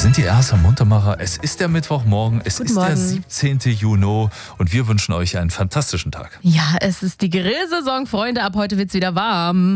sind die ersten Muntermacher. Es ist der Mittwochmorgen, es Guten ist der Morgen. 17. Juni und wir wünschen euch einen fantastischen Tag. Ja, es ist die Grillsaison, Freunde. Ab heute wird's wieder warm.